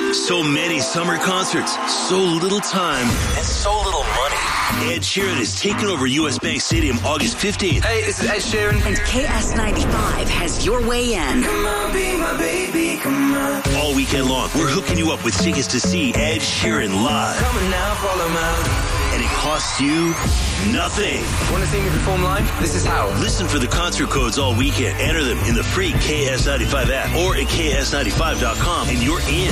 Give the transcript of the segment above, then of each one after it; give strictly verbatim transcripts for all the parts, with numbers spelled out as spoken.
So many summer concerts, so little time, and so little money. Ed Sheeran is taking over U S Bank Stadium August fifteenth. Hey, this is Ed Sheeran. And K S ninety-five has your way in. Come on, be my baby, come on. All weekend long, we're hooking you up with tickets to see Ed Sheeran live. Come on now, follow my. And it costs you nothing. Want to see me perform live? This is how. Listen for the concert codes all weekend. Enter them in the free K S ninety-five app or at K S ninety-five dot com and you're in.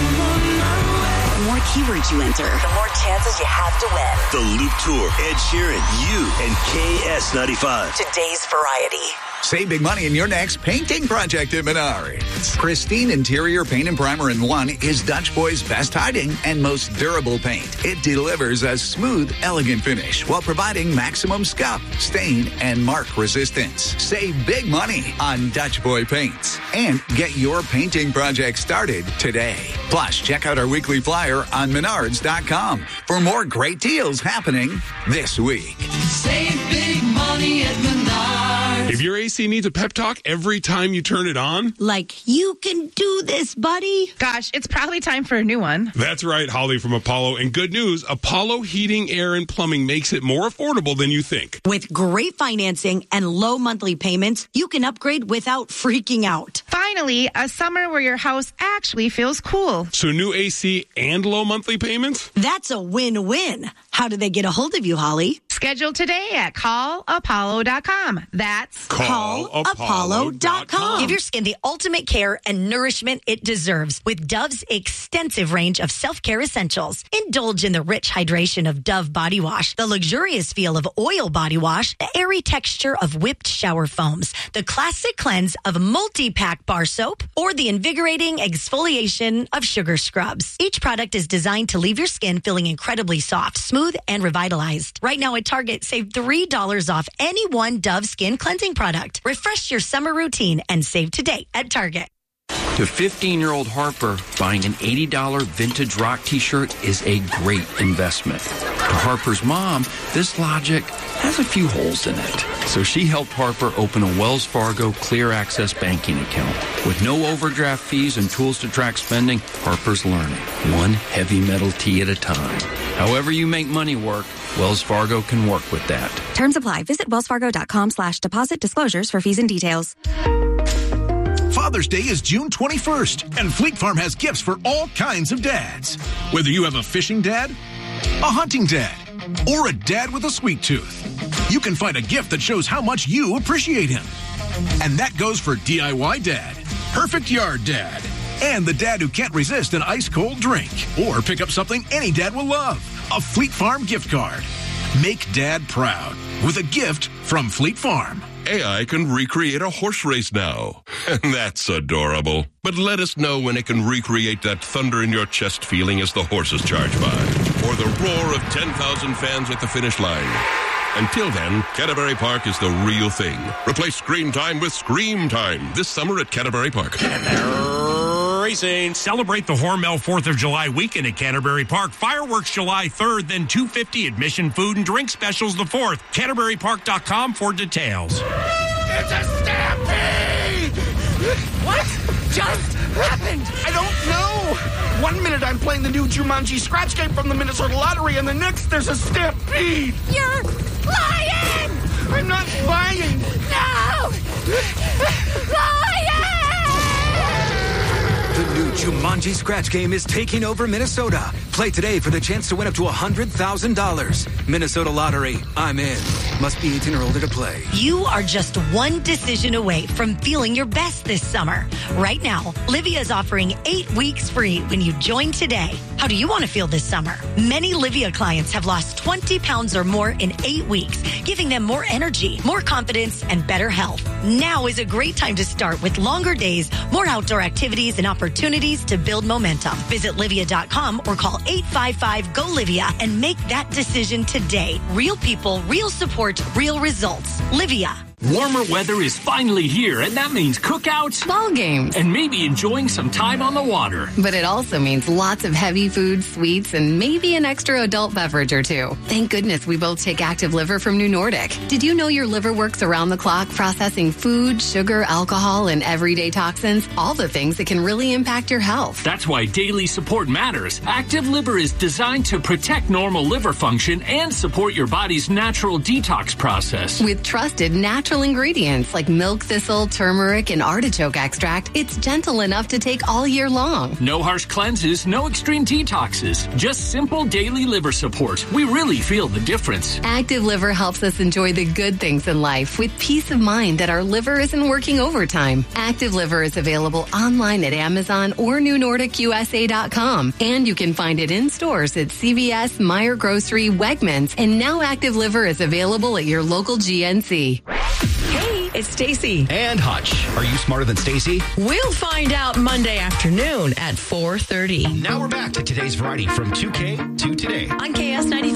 The more keywords you enter, the more chances you have to win. The Loop Tour, Ed Sheeran, you, and K S ninety-five. Today's variety. Save big money in your next painting project at Menards. Pristine interior paint and primer in one is Dutch Boy's best hiding and most durable paint. It delivers a smooth, elegant finish while providing maximum scuff, stain, and mark resistance. Save big money on Dutch Boy paints and get your painting project started today. Plus, check out our weekly flyer on menards dot com for more great deals happening this week. Save big money at Menards. If your A C needs a pep talk every time you turn it on, like, you can do this, buddy. Gosh, it's probably time for a new one. That's right, Holly from Apollo. And good news, Apollo Heating, Air, and Plumbing makes it more affordable than you think. With great financing and low monthly payments, you can upgrade without freaking out. Finally, a summer where your house actually feels cool. So new A C and low monthly payments? That's a win-win. How do they get a hold of you, Holly? Schedule today at call apollo dot com. That's call apollo dot com. Give your skin the ultimate care and nourishment it deserves with Dove's extensive range of self-care essentials. Indulge in the rich hydration of Dove body wash, the luxurious feel of oil body wash, the airy texture of whipped shower foams, the classic cleanse of multi-pack bar soap, or the invigorating exfoliation of sugar scrubs. Each product is designed to leave your skin feeling incredibly soft, smooth, and revitalized. Right now at Target, save three dollars off any one Dove skin cleansing product. Refresh your summer routine and save today at Target. To fifteen-year-old Harper, buying an eighty dollars vintage rock t-shirt is a great investment. To Harper's mom, this logic has a few holes in it. So she helped Harper open a Wells Fargo Clear Access banking account. With no overdraft fees and tools to track spending, Harper's learning, one heavy metal tee at a time. However you make money work, Wells Fargo can work with that. Terms apply. Visit wellsfargo.com slash deposit disclosures for fees and details. Father's Day is June twenty-first, and Fleet Farm has gifts for all kinds of dads. Whether you have a fishing dad, a hunting dad, or a dad with a sweet tooth, you can find a gift that shows how much you appreciate him. And that goes for D I Y dad, perfect yard dad, and the dad who can't resist an ice-cold drink. Or pick up something any dad will love, a Fleet Farm gift card. Make dad proud with a gift from Fleet Farm. A I can recreate a horse race now. And that's adorable. But let us know when it can recreate that thunder in your chest feeling as the horses charge by. Or the roar of ten thousand fans at the finish line. Until then, Canterbury Park is the real thing. Replace screen time with Scream Time this summer at Canterbury Park. Racing. Celebrate the Hormel fourth of July weekend at Canterbury Park. Fireworks July third, then two hundred fifty dollars admission, food, and drink specials the fourth. Canterbury Park dot com for details. It's a stampede! What just happened? I don't know. One minute I'm playing the new Jumanji scratch game from the Minnesota Lottery, and the next there's a stampede. You're lying! I'm not lying. No! Lying! The new Jumanji scratch game is taking over Minnesota. Play today for the chance to win up to one hundred thousand dollars. Minnesota Lottery. I'm in. Must be eighteen or older to play. You are just one decision away from feeling your best this summer. Right now, Livia is offering eight weeks free when you join today. How do you want to feel this summer? Many Livia clients have lost twenty pounds or more in eight weeks, giving them more energy, more confidence, and better health. Now is a great time to start with longer days, more outdoor activities, and opportunities to build momentum. Visit Livia dot com or call eight five five, G O, Livia and make that decision today. Real people, real support, real results. Livia. Warmer weather is finally here, and that means cookouts, ball games, and maybe enjoying some time on the water. But it also means lots of heavy food, sweets, and maybe an extra adult beverage or two. Thank goodness we both take Active Liver from New Nordic. Did you know your liver works around the clock processing food, sugar, alcohol, and everyday toxins? All the things that can really impact your health. That's why daily support matters. Active Liver is designed to protect normal liver function and support your body's natural detox process. With trusted natural ingredients like milk thistle, turmeric, and artichoke extract, it's gentle enough to take all year long. No harsh cleanses, no extreme detoxes, just simple daily liver support. We really feel the difference. Active Liver helps us enjoy the good things in life with peace of mind that our liver isn't working overtime. Active Liver is available online at Amazon or new nordic u s a dot com, and you can find it in stores at C V S, Meijer Grocery, Wegmans, and now Active Liver is available at your local G N C. Hey, it's Stacy. And Hutch. Are you smarter than Stacy? We'll find out Monday afternoon at four thirty. Now we're back to today's variety from two K to today. On K S ninety-five.